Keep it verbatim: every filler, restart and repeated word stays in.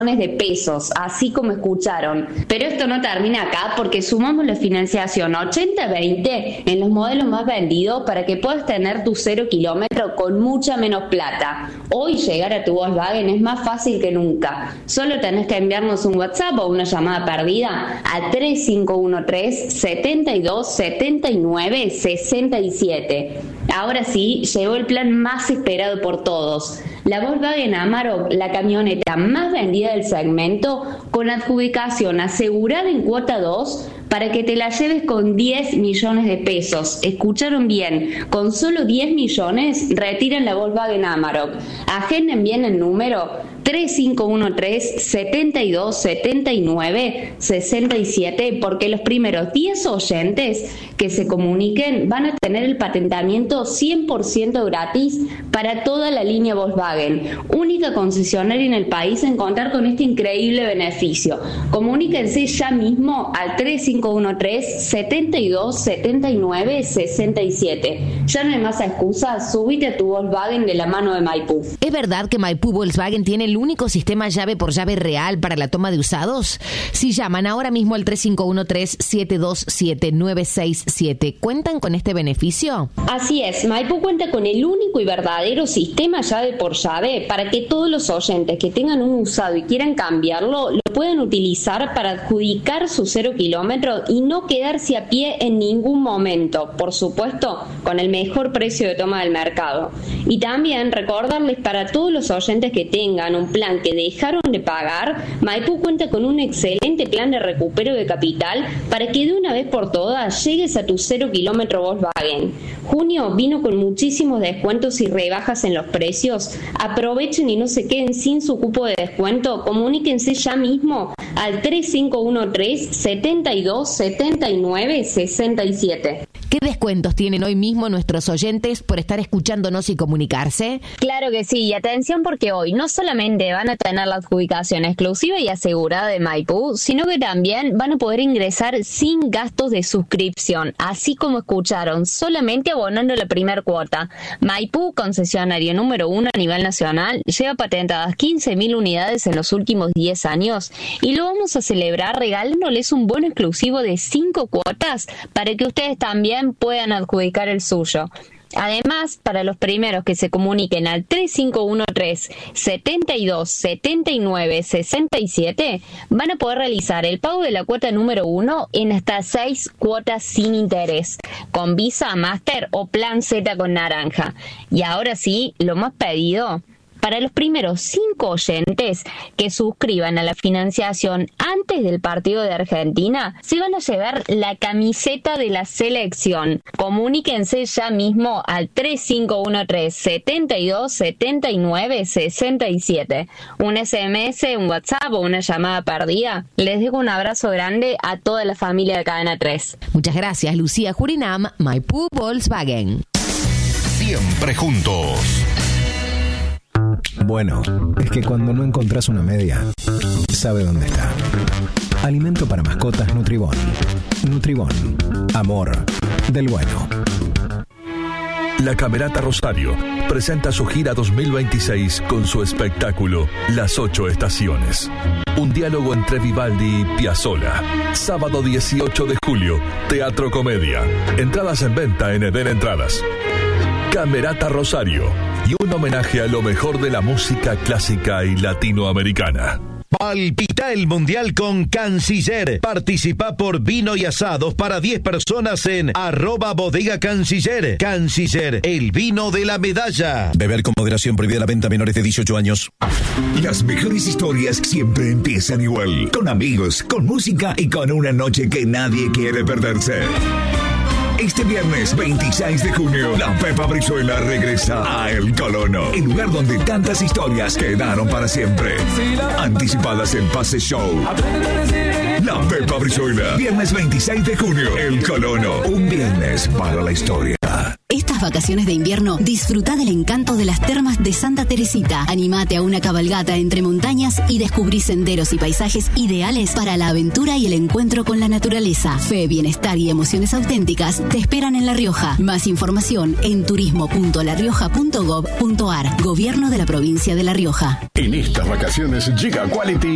de pesos, así como escucharon. Pero esto no termina acá porque sumamos la financiación ochenta veinte en los modelos más vendidos para que puedas tener tu cero kilómetro con mucha menos plata. Hoy llegar a tu Volkswagen es más fácil que nunca. Solo tenés que enviarnos un WhatsApp o una llamada perdida a tres cinco uno tres, siete dos siete nueve seis siete. Ahora sí, llegó el plan más esperado por todos. La Volkswagen Amarok, la camioneta más vendida del segmento, con adjudicación asegurada en cuota dos para que te la lleves con diez millones de pesos. Escucharon bien, con solo diez millones retiran la Volkswagen Amarok. Agenden bien el número tres cinco uno tres, siete dos siete nueve seis siete porque los primeros diez oyentes que se comuniquen van a tener el patentamiento cien por ciento gratis para toda la línea Volkswagen, única concesionaria en el país en contar con este increíble beneficio. Comuníquense ya mismo al tres cinco uno tres, siete dos siete nueve seis siete. Ya no hay más excusas, subite a tu Volkswagen de la mano de Maipú. ¿Es verdad que Maipú Volkswagen tiene el único sistema llave por llave real para la toma de usados? Si llaman ahora mismo al tres cinco uno tres, siete dos siete nueve seis siete, ¿cuentan con este beneficio? Así es, Maipú cuenta con el único y verdadero sistema llave por llave para que todos los oyentes que tengan un usado y quieran cambiarlo lo puedan utilizar para adjudicar su cero kilómetro y no quedarse a pie en ningún momento, por supuesto con el mejor precio de toma del mercado. Y también recordarles para todos los oyentes que tengan un plan que dejaron de pagar, Maipú cuenta con un excelente plan de recupero de capital para que de una vez por todas llegues a tu cero kilómetro Volkswagen. Junio vino con muchísimos descuentos y rebajas en los precios. Aprovechen y no se queden sin su cupo de descuento. Comuníquense ya mismo al tres cinco uno tres, siete dos siete nueve seis siete. ¿Qué descuentos tienen hoy mismo nuestros oyentes por estar escuchándonos y comunicarse? Claro que sí, y atención porque hoy no solamente van a tener la adjudicación exclusiva y asegurada de Maipú, sino que también van a poder ingresar sin gastos de suscripción, así como escucharon, solamente abonando la primera cuota. Maipú, concesionario número uno a nivel nacional, lleva patentadas quince mil unidades en los últimos diez años y lo vamos a celebrar regalándoles un bono exclusivo de cinco cuotas para que ustedes también puedan adjudicar el suyo. Además, para los primeros que se comuniquen al tres cinco uno tres, siete dos siete nueve seis siete van a poder realizar el pago de la cuota número uno en hasta seis cuotas sin interés, con Visa, Master o Plan Z con naranja. Y ahora sí, lo más pedido, para los primeros cinco oyentes que suscriban a la financiación antes del partido de Argentina, se van a llevar la camiseta de la selección. Comuníquense ya mismo al tres cinco uno tres, siete dos siete nueve seis siete. Un S M S, un WhatsApp o una llamada perdida. Les dejo un abrazo grande a toda la familia de Cadena tres. Muchas gracias, Lucía Jurinam, Maipú Volkswagen. Siempre juntos. Bueno, es que cuando no encontrás una media, sabe dónde está. Alimento para mascotas Nutribón. Nutribón. Amor del bueno. La Camerata Rosario presenta su gira dos mil veintiséis con su espectáculo Las Ocho Estaciones. Un diálogo entre Vivaldi y Piazzolla. Sábado dieciocho de julio, Teatro Comedia. Entradas en venta en Eden Entradas. Camerata Rosario. Y un homenaje a lo mejor de la música clásica y latinoamericana. Palpita el Mundial con Canciller. Participa por vino y asados para diez personas en arroba bodega Canciller. Canciller, el vino de la medalla. Beber con moderación, prohibida la venta a menores de dieciocho años. Las mejores historias siempre empiezan igual. Con amigos, con música y con una noche que nadie quiere perderse. Este viernes veintiséis de junio, la Pepa Brizuela regresa a El Colono, el lugar donde tantas historias quedaron para siempre. Anticipadas en Pase Show. La Pepa Brizuela, viernes veintiséis de junio, El Colono, un viernes para la historia. Estas vacaciones de invierno, disfruta del encanto de las termas de Santa Teresita. Animate a una cabalgata entre montañas y descubrí senderos y paisajes ideales para la aventura y el encuentro con la naturaleza. Fe, bienestar y emociones auténticas te esperan en La Rioja. Más información en turismo punto la rioja punto gob punto ar. Gobierno de la provincia de La Rioja. En estas vacaciones llega Quality